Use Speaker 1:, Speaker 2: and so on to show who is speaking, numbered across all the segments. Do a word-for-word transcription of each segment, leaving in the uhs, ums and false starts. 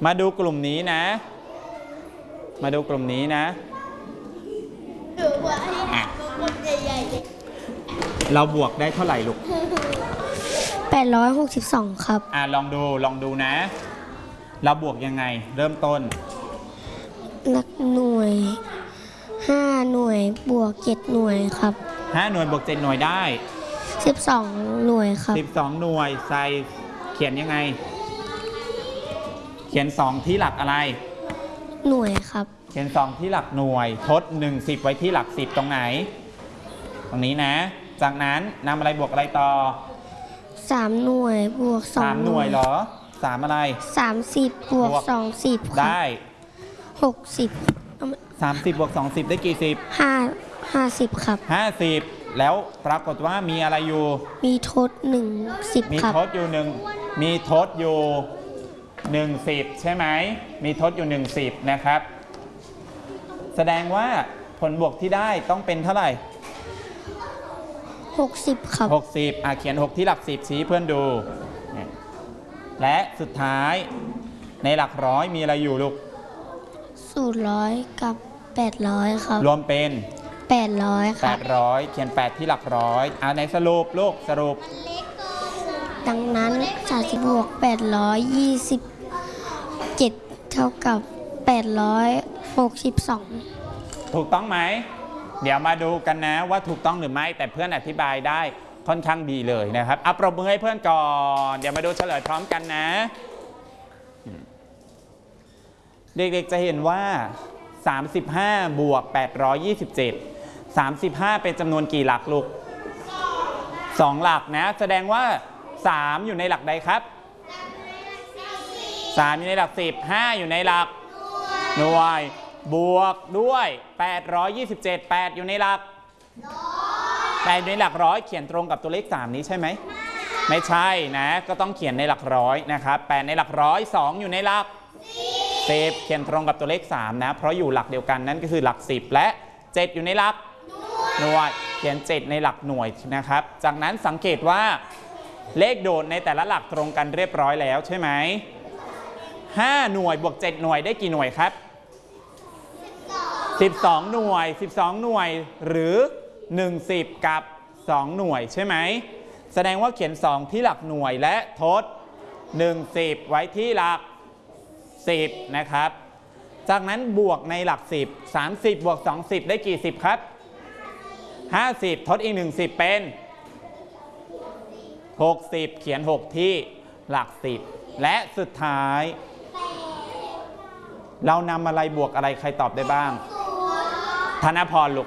Speaker 1: มาดูกลุ่มนี้นะมาดูกลุ่มนี้นะเราบวกได้เท่าไหร่ลูก
Speaker 2: แปดร้อยหกสิบสองครับ
Speaker 1: อ่าลองดูลองดูนะเราบวกยังไงเริ่มต้น
Speaker 2: หลักหน่วยห้าหน่วยบวกเจ็ดหน่วยครับ
Speaker 1: ห้าหน่วยบวกเจ็ดหน่วยได้
Speaker 2: สิบสองหน่วยครับ
Speaker 1: สิบสองหน่วยใส่เขียนยังไงเขียนสองที่หลักอะไร
Speaker 2: หน่วยครับ
Speaker 1: เขียนสองที่หลักหน่วยทดหนึ่งสิบไว้ที่หลักสิบตรงไหนตรงนี้นะจากนั้นนำอะไรบวกอะไรต่อ
Speaker 2: สามหน่วยบวกสอง
Speaker 1: สามหน่วยเหรอสามอะไร
Speaker 2: สามสิบบวกสองสิบ
Speaker 1: ได้
Speaker 2: หกสิบ
Speaker 1: สามสิบบวกสองสิบได้กี่สิบ
Speaker 2: ห้าห้าสิบครับ
Speaker 1: ห้าสิบแล้วปรากฏว่ามีอะไรอยู่
Speaker 2: มีทดหนึ่งสิบ
Speaker 1: มีทดอยู่หนึ่งมีทดอยู่หนึ่งสิบใช่ไหมมีทดอยู่หนึ่งสิบนะครับแสดงว่าผลบวกที่ได้ต้องเป็นเท่าไหร่
Speaker 2: หกสิบครับ
Speaker 1: หกสิบอ่ะเขียนหกที่หลักสิบชี้เพื่อนดูและสุดท้ายในหลักร้อยมีอะไรอยู่ลูก
Speaker 2: ศูนย์ร้อยกับแปดร้อยครับ
Speaker 1: รวมเป็น
Speaker 2: แปดร้อยครับ
Speaker 1: แปดร้อยเขียนแปดที่หลักร้อยอ่ะในสรุปลูกสรุป
Speaker 2: ดังนั้นสามสิบบวกแปดร้อยยี่สิบเจ็ดเท่ากับแปดร้อยหกสิบสอง
Speaker 1: ถูกต้องไหมเดี๋ยวมาดูกันนะว่าถูกต้องหรือไม่แต่เพื่อนอธิบายได้ค่อนข้างดีเลยนะครับเอาปรบมือให้เพื่อนก่อนเดี๋ยวมาดูเฉลยพร้อมกันนะเด็กๆจะเห็นว่าสามสิบห้าบวกแปดร้อยยี่สิบเจ็ด สามสิบห้าเป็นจำนวนกี่หลักลูกสองหลักนะแสดงว่าสามอยู่ในหลักใดครับสามอยู่ในหลักสิบ ห้าอยู่ในหลักหน่วยบวกด้วยแปดร้อยยี่สิบเจ็ด แปดอยู่ในหลักแปดอยู่ในหลักร้อยเขียนตรงกับตัวเลขสามนี้ใช่ไหมไม่ใช่นะก็ต้องเขียนในหลักร้อยนะครับแปดในหลักร้อยสองอยู่ในหลักสิบเขียนตรงกับตัวเลขสามนะเพราะอยู่หลักเดียวกันนั่นก็คือหลักสิบและเจ็ดอยู่ในหลักหน่วยเขียนเจ็ดในหลักหน่วยนะครับจากนั้นสังเกตว่าเลขโดดในแต่ละหลักตรงกันเรียบร้อยแล้วใช่ไหมห้าหน่วยบวกเจ็ดหน่วยได้กี่หน่วยครับสิบสองหน่วยสิบสองหน่วยหรือหนึ่งสิบกับสองหน่วยใช่ไหมแสดงว่าเขียนสองที่หลักหน่วยและทดหนึ่งสิบไว้ที่หลักสิบนะครับจากนั้นบวกในหลักสิบ สามสิบบวกสองสิบได้กี่สิบครับห้าสิบทดอีกหนึ่งสิบเป็นหกสิบเขียนหกที่หลักสิบและสุดท้ายเรานำอะไรบวกอะไรใครตอบได้บ้างธนพรลูก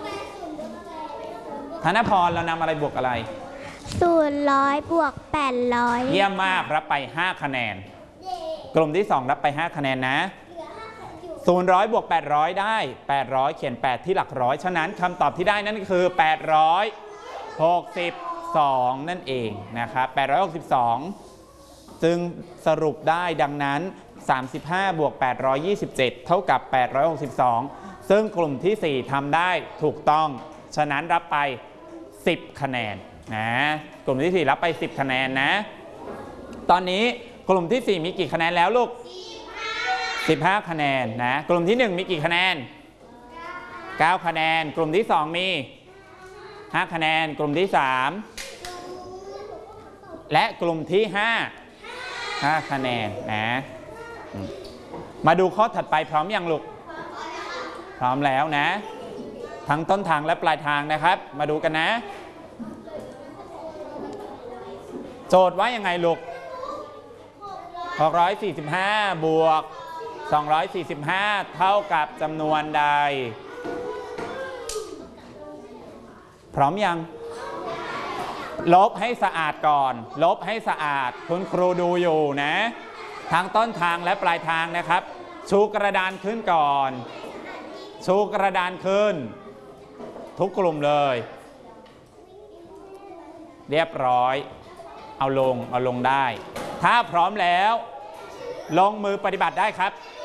Speaker 1: ธนพรเรานำอะไรบวกอะไร
Speaker 2: ศูนย์ร้อยบวกแปดร้อย
Speaker 1: เยี่ยมมากรับไปห้าคะแนนกลุ่มที่สองรับไปห้าคะแนนนะศูนย์ร้อยบวกแปดร้อยได้แปดร้อยเขียนแปดที่หลักร้อยฉะนั้นคำตอบที่ได้นั่นคือแปดร้อยหกสิบสองนั่นเองนะครับแปดร้อยหกสิบสองซึ่งสรุปได้ดังนั้นสามสิบห้าบวกแปดร้อยยี่สิบเจ็ดเท่ากับแปดร้อยหกสิบสองซึ่งกลุ่มที่สี่ทำได้ถูกต้องฉะนั้นรับไปสิบคะแนนนะกลุ่มที่สี่รับไปสิบคะแนนนะตอนนี้กลุ่มที่สี่มีกี่คะแนนแล้วลูกสิบห้าคะแนนนะกลุ่มที่หนึ่งมีกี่คะแนนเก้าคะแนนกลุ่มที่สองมีห้าคะแนนกลุ่มที่สามและกลุ่มที่ห้า ห้าคะแนนนะมาดูข้อถัดไปพร้อมยังลูกพร้อมแล้วนะทั้งต้นทางและปลายทางนะครับมาดูกันนะโจทย์ว่ายังไงลูกหกร้อยสี่สิบห้าบวกสองร้อยสี่สิบห้าเท่ากับจำนวนใดพร้อมยังลบให้สะอาดก่อนลบให้สะอาดคุณครูดูอยู่นะทั้งต้นทางและปลายทางนะครับชูกระดานขึ้นก่อนชูกระดานขึ้นทุกกลุ่มเลยเรียบร้อยเอาลงเอาลงได้ถ้าพร้อมแล้วลงมือปฏิบัติได้ครับ